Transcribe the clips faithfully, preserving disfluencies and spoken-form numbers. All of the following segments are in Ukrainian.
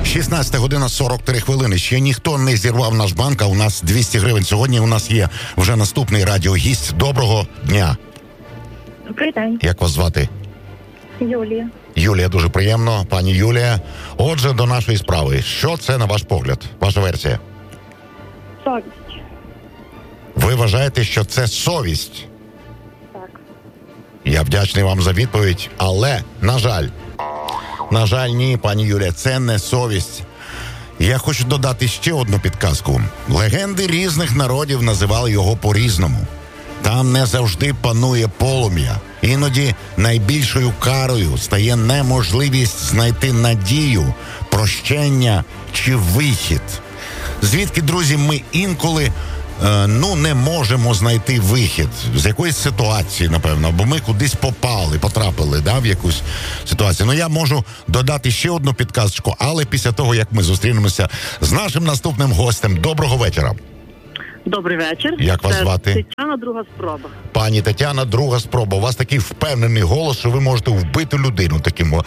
шістнадцята година сорок три хвилини. Ще ніхто не зірвав наш банк, а у нас двісті гривень. Сьогодні у нас є вже наступний радіогість. Доброго дня. Добрий день. Як вас звати? Юлія. Юлія, дуже приємно. Пані Юлія. Отже, до нашої справи. Що це, на ваш погляд? Ваша версія? Совість. Ви вважаєте, що це совість? Так. Я вдячний вам за відповідь, але, на жаль, на жаль, ні, пані Юлія, це не совість. Я хочу додати ще одну підказку. Легенди різних народів називали його по-різному. Там не завжди панує полум'я. Іноді найбільшою карою стає неможливість знайти надію, прощення чи вихід. Звідки, друзі, ми інколи е, ну, не можемо знайти вихід з якоїсь ситуації, напевно, бо ми кудись попали, потрапили, да, в якусь ситуацію. Ну, я можу додати ще одну підказочку, але після того, як ми зустрінемося з нашим наступним гостем. Доброго вечора. Добрий вечір. Як вас Це звати? Тетяна, друга спроба. Пані Тетяна, друга спроба. У вас такий впевнений голос, що ви можете вбити людину таким.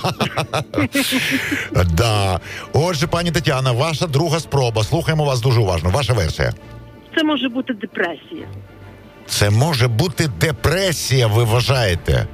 Да. Отже, пані Тетяна, ваша друга спроба. Слухаємо вас дуже уважно. Ваша версія. Це може бути депресія. Це може бути депресія, ви вважаєте?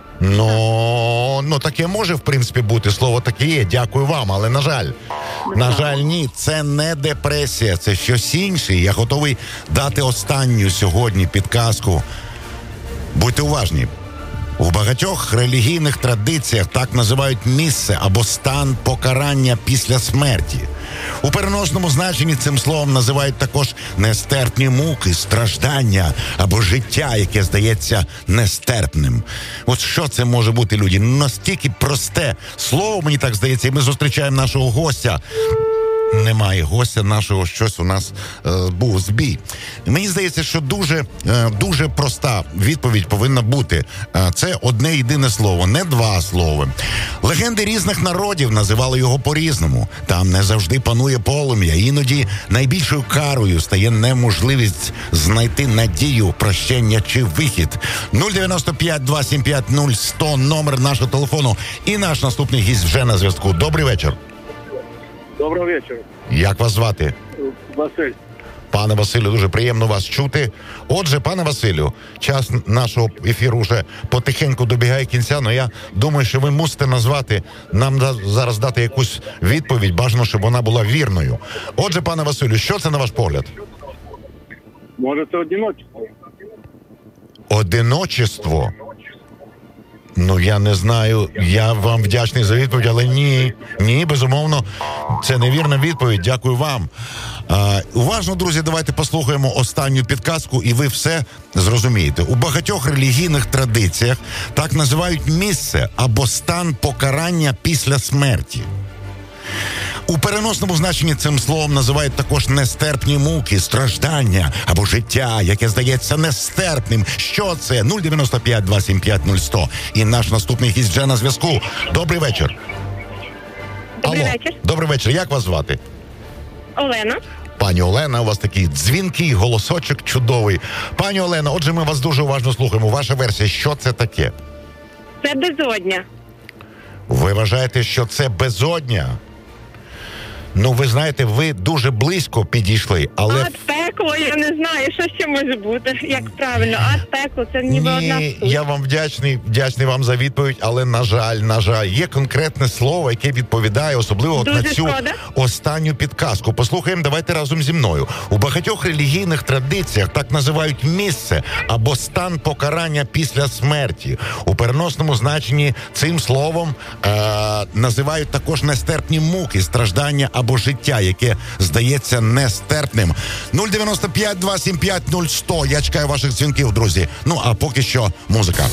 Ну, ну таке може, в принципі, бути. Слово таке є. Дякую вам, але, на жаль, на жаль, ні, це не депресія, це щось інше. Я готовий дати останню сьогодні підказку. Будьте уважні. У багатьох релігійних традиціях так називають місце або стан покарання після смерті. У переносному значенні цим словом називають також нестерпні муки, страждання або життя, яке здається нестерпним. От що це може бути, люди? Настільки просте слово, мені так здається, і ми зустрічаємо нашого гостя. Немає гостя нашого, щось у нас е, був збій. Мені здається, що дуже, е, дуже проста відповідь повинна бути. Е, це одне єдине слово, не два слова. Легенди різних народів називали його по-різному. Там не завжди панує полум'я. Іноді найбільшою карою стає неможливість знайти надію, прощення чи вихід. нуль дев'яносто п'ять два сім п'ять нуль сто номер нашого телефону. І наш наступний гість вже на зв'язку. Добрий вечір. Доброго вечора. Як вас звати? Василь. Пане Василю, дуже приємно вас чути. Отже, пане Василю, час нашого ефіру вже потихеньку добігає кінця, але я думаю, що ви мусите назвати, нам зараз дати якусь відповідь, бажано, щоб вона була вірною. Отже, пане Василю, що це на ваш погляд? Може, це одиночество? Одиночество? Ну, я не знаю, я вам вдячний за відповідь, але ні, ні, безумовно, це невірна відповідь, дякую вам. А, уважно, друзі, давайте послухаємо останню підказку, і ви все зрозумієте. У багатьох релігійних традиціях так називають місце або стан покарання після смерті. У переносному значенні цим словом називають також нестерпні муки, страждання або життя, яке здається нестерпним. Що це? нуль дев'яносто п'ять два сім п'ять нуль сто. І наш наступний гість вже на зв'язку. Добрий вечір. Добрий Алло. вечір. Добрий вечір. Як вас звати? Олена. Пані Олена, у вас такий дзвінкий голосочок чудовий. Пані Олена, отже, ми вас дуже уважно слухаємо. Ваша версія, що це таке? Це безодня. Ви вважаєте, що це безодня? Ну, ви знаєте, ви дуже близько підійшли, але... Ад, пекло, я не знаю, що ще може бути, як правильно. Ад, пекло, це ніби одна Ні, суть. я вам вдячний, вдячний вам за відповідь, але, на жаль, на жаль, є конкретне слово, яке відповідає особливо от Дуже на цю шкода. останню підказку. Послухаємо, давайте разом зі мною. У багатьох релігійних традиціях так називають місце або стан покарання після смерті. У переносному значенні цим словом е- називають також нестерпні муки, страждання або життя, яке здається нестерпним. нуль дев'яносто п'ять два сім п'ять нуль сто. Я чекаю ваших дзвінків, друзі. Ну, а поки що музика.